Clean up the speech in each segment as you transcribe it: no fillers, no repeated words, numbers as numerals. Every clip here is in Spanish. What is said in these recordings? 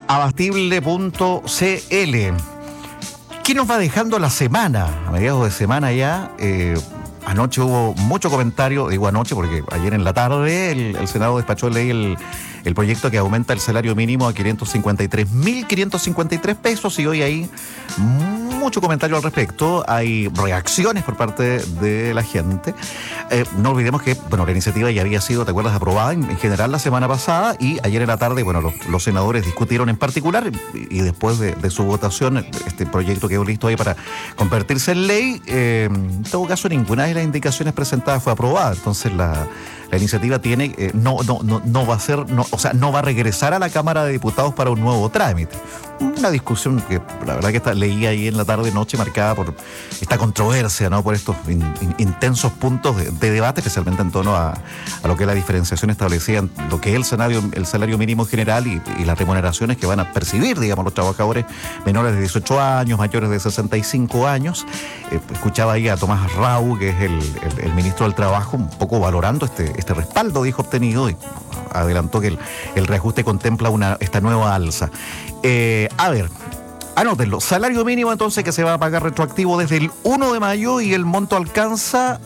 abastible.cl. ¿Qué nos va dejando la semana? A mediados de semana ya. Anoche hubo mucho comentario, digo anoche porque ayer en la tarde el Senado despachó ley el proyecto que aumenta el salario mínimo a 553.553 pesos y hoy hay mucho comentario al respecto. Hay reacciones por parte de la gente. No olvidemos que, bueno, la iniciativa ya había sido, ¿te acuerdas?, aprobada en general la semana pasada y ayer en la tarde, bueno, los senadores discutieron en particular y después de su votación, este proyecto quedó listo ahí para convertirse en ley. En todo caso, ninguna de las indicaciones presentadas fue aprobada, entonces la iniciativa tiene, no va a ser, no va a regresar a la Cámara de Diputados para un nuevo trámite. Una discusión que la verdad que leí ahí en la tarde-noche marcada por esta controversia, ¿no?, por estos intensos puntos de debate, especialmente en torno a lo que es la diferenciación establecida en lo que es el salario mínimo general y las remuneraciones que van a percibir, digamos, los trabajadores menores de 18 años, mayores de 65 años. Escuchaba ahí a Tomás Rau, que es el ministro del Trabajo, un poco valorando este respaldo, dijo, obtenido, y adelantó que el reajuste contempla esta nueva alza. A ver, anótenlo. Salario mínimo entonces que se va a pagar retroactivo desde el 1 de mayo y el monto alcanza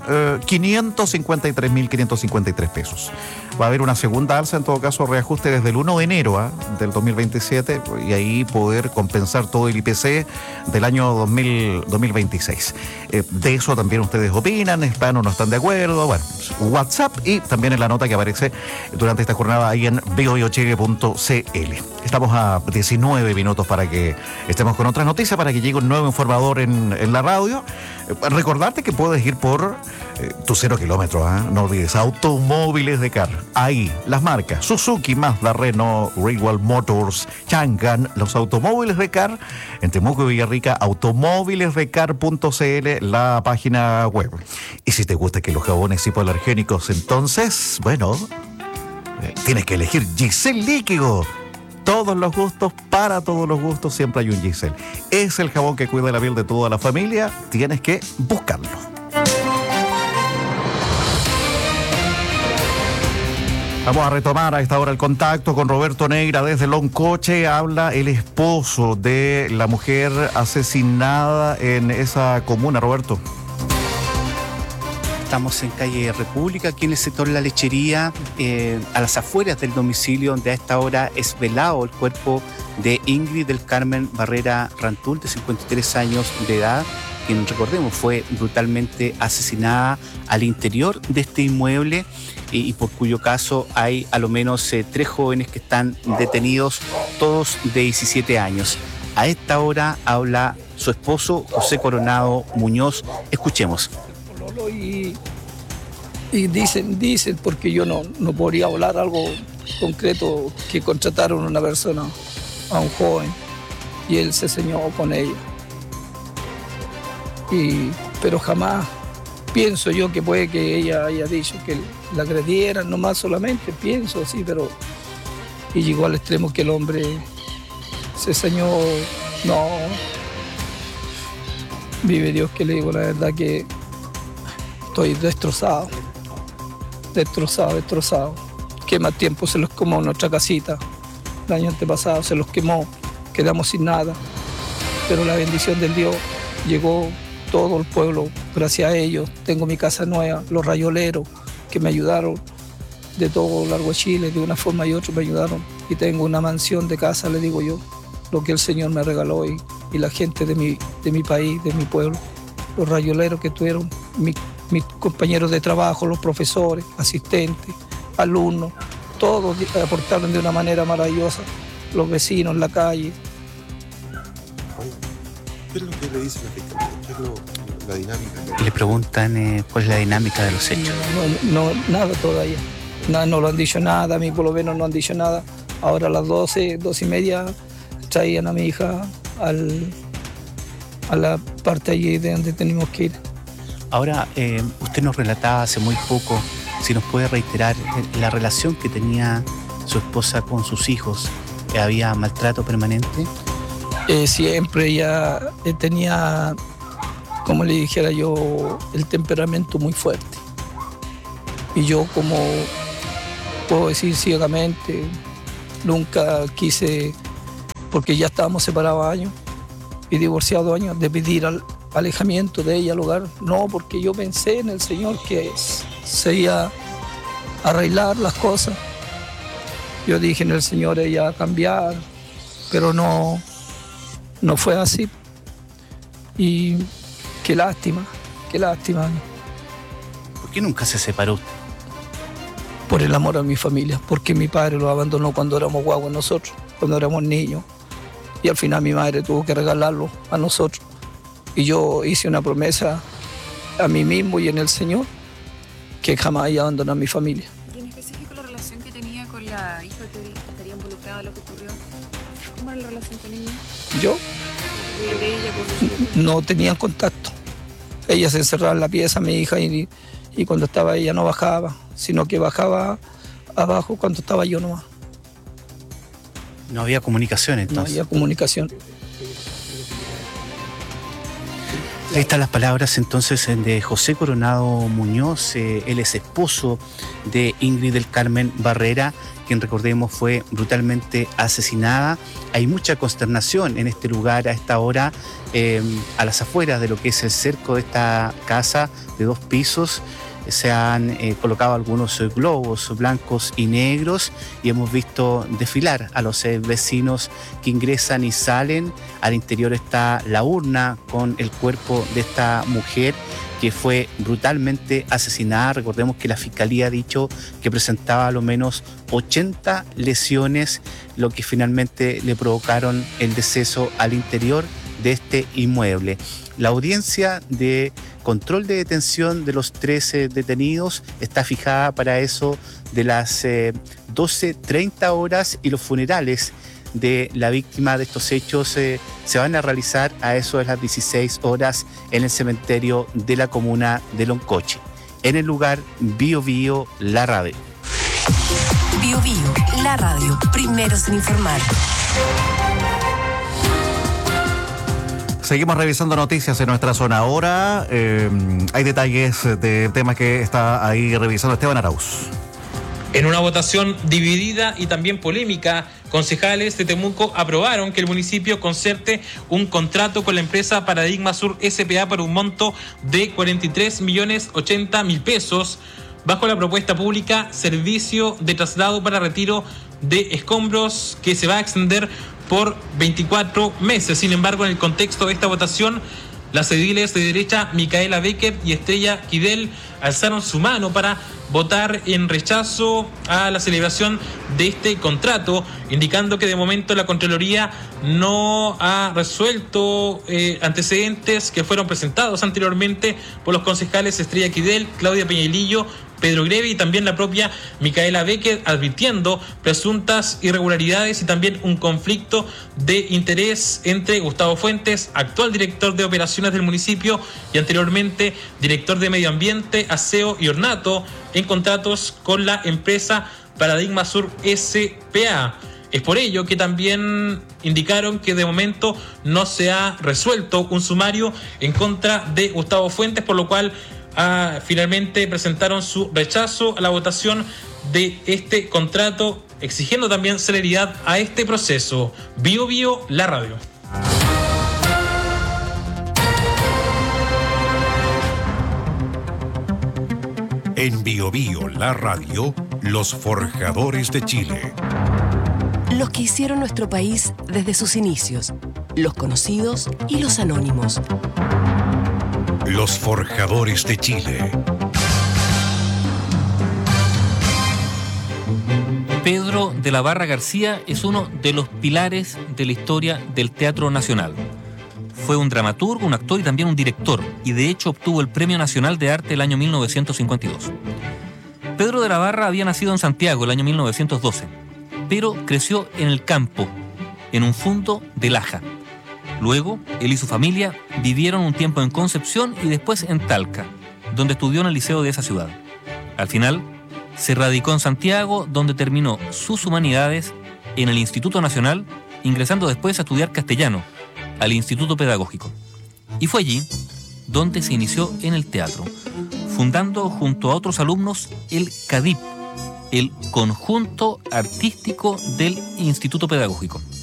553.553 pesos. Va a haber una segunda alza, en todo caso, reajuste desde el 1 de enero del 2027 y ahí poder compensar todo el IPC del año 2026. De eso también ustedes opinan, están o no están de acuerdo. Bueno, WhatsApp y también en la nota que aparece durante esta jornada ahí en biochile.cl. Estamos a 19 minutos para que estemos con otras noticias, para que llegue un nuevo informador en la radio. Recordarte que puedes ir por tu 0 kilómetros, no olvides, Automóviles de Car. Ahí, las marcas Suzuki, Mazda, Renault, Rewell Motors, Changan, los automóviles de Car, en Temuco y Villarrica, automóvilesdecar.cl, la página web. Y si te gusta que los jabones hipoalergénicos, entonces, bueno, tienes que elegir Giselle Líquido. Todos los gustos, para todos los gustos, siempre hay un Giselle. Es el jabón que cuida la piel de toda la familia, tienes que buscarlo. Vamos a retomar a esta hora el contacto con Roberto Neira desde Loncoche. Habla el esposo de la mujer asesinada en esa comuna. Roberto. Estamos en calle República, aquí en el sector La Lechería, a las afueras del domicilio, donde a esta hora es velado el cuerpo de Ingrid del Carmen Barrera Rantul, de 53 años de edad, quien, recordemos, fue brutalmente asesinada al interior de este inmueble y por cuyo caso hay a lo menos 3 jóvenes que están detenidos, todos de 17 años. A esta hora habla su esposo, José Coronado Muñoz. Escuchemos. Y dicen porque yo no podría hablar algo concreto, que contrataron a una persona, a un joven, y él se ceñó con ella. Pero jamás pienso yo que puede que ella haya dicho que la agredieran, nomás solamente, pienso así, pero... Y llegó al extremo que el hombre se ceñó, no... Vive Dios que le digo la verdad que estoy destrozado. ¿Qué más tiempo se los quemó nuestra casita? El año antepasado se los quemó, quedamos sin nada. Pero la bendición del Dios llegó todo el pueblo, gracias a ellos. Tengo mi casa nueva, los rayoleros que me ayudaron de todo largo Chile, de una forma y otra me ayudaron. Y tengo una mansión de casa, le digo yo, lo que el Señor me regaló y la gente de mi país, de mi pueblo, los rayoleros que tuvieron, mis compañeros de trabajo, los profesores, asistentes, alumnos, todos aportaron de una manera maravillosa, los vecinos en la calle. ¿Qué es lo que le dice la fiscalía? ¿Qué es la dinámica? Le preguntan cuál es la dinámica de los hechos. No, nada todavía. No lo han dicho nada, a mí por lo menos no han dicho nada. Ahora a las 12:30 traían a mi hija a la parte allí de donde tenemos que ir. Ahora, usted nos relataba hace muy poco, si nos puede reiterar la relación que tenía su esposa con sus hijos. ¿Había maltrato permanente? Siempre ella tenía, como le dijera yo, el temperamento muy fuerte. Y yo, como puedo decir ciegamente, nunca quise porque ya estábamos separados años y divorciados años, de pedir alejamiento de ella al hogar. No, porque yo pensé en el Señor que se iba a arreglar las cosas. Yo dije en el Señor ella va a cambiar, pero no fue así. Y qué lástima, qué lástima. ¿Por qué nunca se separó usted? Por el amor a mi familia, porque mi padre lo abandonó cuando éramos guaguas nosotros, cuando éramos niños. Y al final mi madre tuvo que regalarlo a nosotros. Y yo hice una promesa a mí mismo y en el Señor que jamás iba a abandonar a mi familia. Y en específico la relación que tenía con la hija que estaría involucrada en lo que ocurrió. ¿Cómo era la relación con ella? Yo De ella con no tenía contacto. Ella se encerraba en la pieza, mi hija, y cuando estaba ella no bajaba, sino que bajaba abajo cuando estaba yo nomás. No había comunicación No entonces. había comunicación. Ahí están las palabras entonces de José Coronado Muñoz. Él es esposo de Ingrid del Carmen Barrera, quien recordemos fue brutalmente asesinada. Hay mucha consternación en este lugar a esta hora, a las afueras de lo que es el cerco de esta casa de 2 pisos. Se han colocado algunos globos blancos y negros y hemos visto desfilar a los vecinos que ingresan y salen. Al interior está la urna con el cuerpo de esta mujer que fue brutalmente asesinada. Recordemos que la Fiscalía ha dicho que presentaba a lo menos 80 lesiones, lo que finalmente le provocaron el deceso al interior de este inmueble. La audiencia de control de detención de los 13 detenidos está fijada para eso de las 12:30 horas y los funerales de la víctima de estos hechos se van a realizar a eso de las 16 horas en el cementerio de la comuna de Loncoche. En el lugar, Bío Bío, la radio. Bío Bío, la radio, primeros en informar. Seguimos revisando noticias en nuestra zona ahora. Hay detalles de temas que está ahí revisando Esteban Arauz. En una votación dividida y también polémica, concejales de Temuco aprobaron que el municipio concerte un contrato con la empresa Paradigma Sur S.p.A. por un monto de 43.080.000 pesos bajo la propuesta pública Servicio de Traslado para Retiro de Escombros, que se va a extender por 24 meses. Sin embargo, en el contexto de esta votación, las ediles de derecha Micaela Becker y Estrella Quidel alzaron su mano para votar en rechazo a la celebración de este contrato, indicando que de momento la Contraloría no ha resuelto antecedentes que fueron presentados anteriormente por los concejales Estrella Quidel, Claudia Peñalillo, Pedro Grevi y también la propia Micaela Becker, advirtiendo presuntas irregularidades y también un conflicto de interés entre Gustavo Fuentes, actual director de operaciones del municipio y anteriormente director de Medio Ambiente, Aseo y Ornato, en contratos con la empresa Paradigma Sur S.p.A. Es por ello que también indicaron que de momento no se ha resuelto un sumario en contra de Gustavo Fuentes, por lo cual finalmente presentaron su rechazo a la votación de este contrato, exigiendo también celeridad a este proceso. Bío Bío, la radio. En Bío Bío, la radio, los forjadores de Chile. Los que hicieron nuestro país desde sus inicios, los conocidos y los anónimos. Los forjadores de Chile. Pedro de la Barra García es uno de los pilares de la historia del Teatro Nacional. Fue un dramaturgo, un actor y también un director, y de hecho obtuvo el Premio Nacional de Arte el año 1952. Pedro de la Barra había nacido en Santiago el año 1912, pero creció en el campo, en un fundo de Laja. Luego, él y su familia vivieron un tiempo en Concepción y después en Talca, donde estudió en el liceo de esa ciudad. Al final, se radicó en Santiago, donde terminó sus humanidades en el Instituto Nacional, ingresando después a estudiar castellano al Instituto Pedagógico. Y fue allí donde se inició en el teatro, fundando junto a otros alumnos el CADIP, el Conjunto Artístico del Instituto Pedagógico.